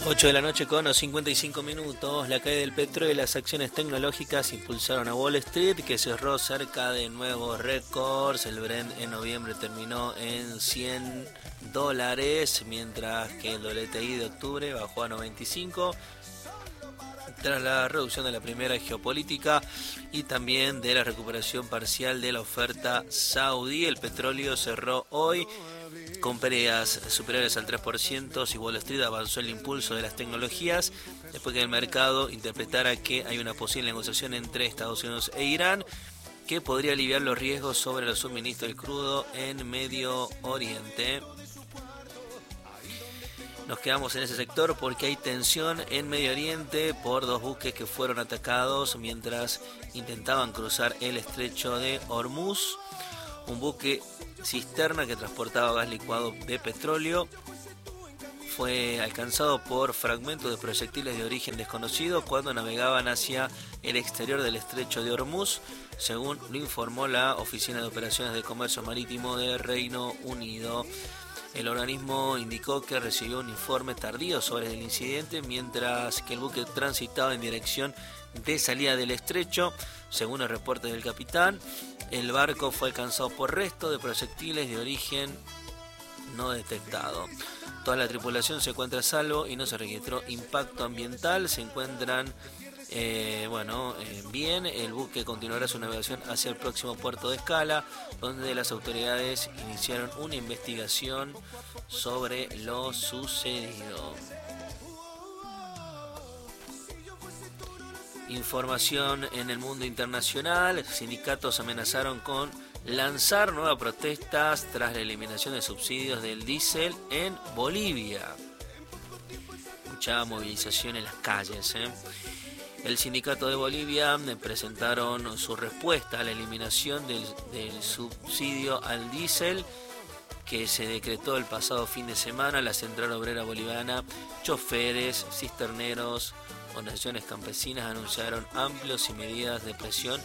8 de la noche con 55 minutos. La caída del petróleo y las acciones tecnológicas impulsaron a Wall Street, que cerró cerca de nuevos récords. El Brent en noviembre terminó en $100, mientras que el WTI de octubre bajó a 95. Tras la reducción de la primera geopolítica y también de la recuperación parcial de la oferta saudí, el petróleo cerró hoy con pérdidas superiores al 3%, si Wall Street avanzó el impulso de las tecnologías después que el mercado interpretara que hay una posible negociación entre Estados Unidos e Irán que podría aliviar los riesgos sobre los suministros de crudo en Medio Oriente. Nos quedamos en ese sector porque hay tensión en Medio Oriente por dos buques que fueron atacados mientras intentaban cruzar el estrecho de Hormuz. Un buque cisterna que transportaba gas licuado de petróleo fue alcanzado por fragmentos de proyectiles de origen desconocido cuando navegaban hacia el exterior del estrecho de Hormuz, según lo informó la Oficina de Operaciones de Comercio Marítimo de Reino Unido. El organismo indicó que recibió un informe tardío sobre el incidente mientras que el buque transitaba en dirección de salida del estrecho. Según el reporte del capitán, el barco fue alcanzado por restos de proyectiles de origen no detectado. Toda la tripulación se encuentra a salvo y no se registró impacto ambiental. Se encuentran bien. El buque continuará su navegación hacia el próximo puerto de escala, donde las autoridades iniciaron una investigación sobre lo sucedido. Información en el mundo internacional. Sindicatos amenazaron con lanzar nuevas protestas tras la eliminación de subsidios del diésel en Bolivia. Mucha movilización en las calles. El sindicato de Bolivia presentaron su respuesta a la eliminación del subsidio al diésel que se decretó el pasado fin de semana. La Central Obrera Boliviana, choferes, cisterneros, organizaciones campesinas anunciaron amplios y medidas de presión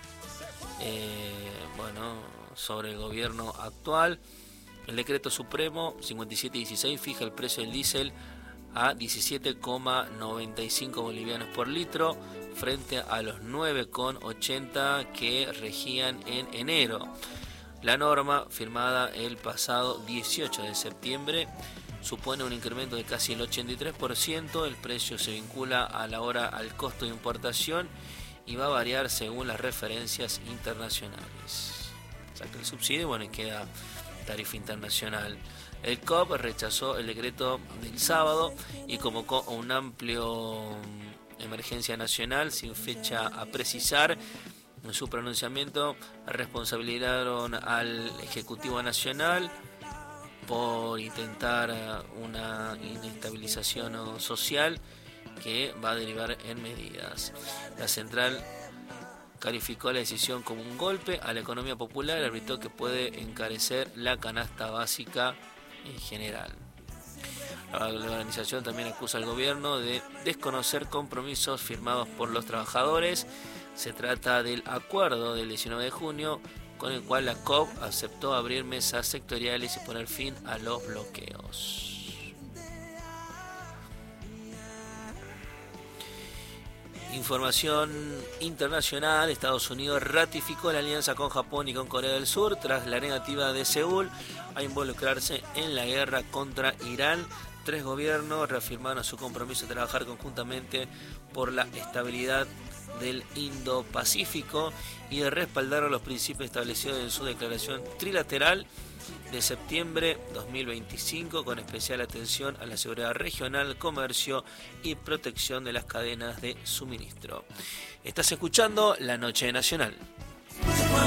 sobre el gobierno actual. El decreto supremo 5716 fija el precio del diésel a 17,95 bolivianos por litro frente a los 9,80 que regían en enero. La norma, firmada el pasado 18 de septiembre, supone un incremento de casi el 83%. El precio se vincula a la hora al costo de importación y va a variar según las referencias internacionales. Saca el subsidio, y queda tarifa internacional. El COP rechazó el decreto del sábado y convocó a un amplio emergencia nacional sin fecha a precisar. En su pronunciamiento responsabilizaron al Ejecutivo Nacional por intentar una inestabilización social que va a derivar en medidas. La central calificó la decisión como un golpe a la economía popular y advirtió que puede encarecer la canasta básica en general. La organización también acusa al gobierno de desconocer compromisos firmados por los trabajadores. Se trata del acuerdo del 19 de junio con el cual la COP aceptó abrir mesas sectoriales y poner fin a los bloqueos. Información internacional. Estados Unidos ratificó la alianza con Japón y con Corea del Sur tras la negativa de Seúl a involucrarse en la guerra contra Irán. Tres gobiernos reafirmaron su compromiso de trabajar conjuntamente por la estabilidad del Indo-Pacífico y de respaldar los principios establecidos en su declaración trilateral de septiembre 2025, con especial atención a la seguridad regional, comercio y protección de las cadenas de suministro. Estás escuchando La Noche Nacional.